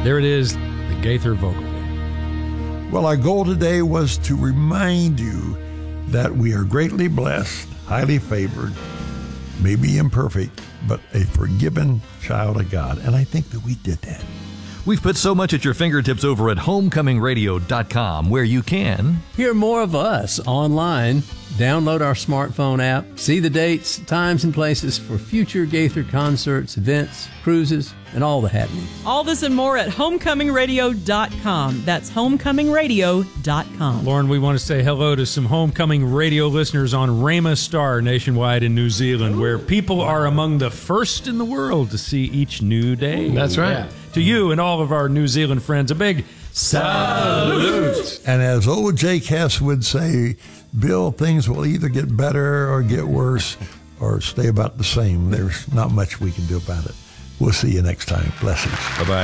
There it is, the Gaither Vocal Band. Well, our goal today was to remind you that we are greatly blessed, highly favored, maybe imperfect, but a forgiven child of God. And I think that we did that. We've put so much at your fingertips over at homecomingradio.com, where you can hear more of us online, download our smartphone app, see the dates, times, and places for future Gaither concerts, events, cruises, and all the happenings. All this and more at homecomingradio.com. That's homecomingradio.com. Lauren, we want to say hello to some Homecoming Radio listeners on Rhema Star nationwide in New Zealand, where people are among the first in the world to see each new day. That's right. Yeah. To you and all of our New Zealand friends, a big salute. And as old Jake Hess would say, Bill, things will either get better or get worse or stay about the same. There's not much we can do about it. We'll see you next time. Blessings. Bye-bye.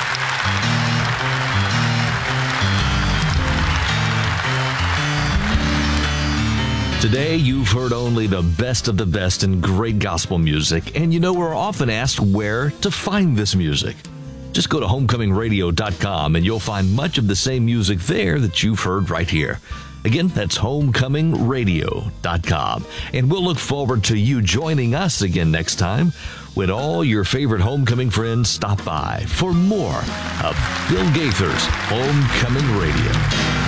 Today, you've heard only the best of the best in great gospel music, and you know we're often asked where to find this music. Just go to homecomingradio.com and you'll find much of the same music there that you've heard right here. Again, that's homecomingradio.com. And we'll look forward to you joining us again next time when all your favorite homecoming friends stop by for more of Bill Gaither's Homecoming Radio.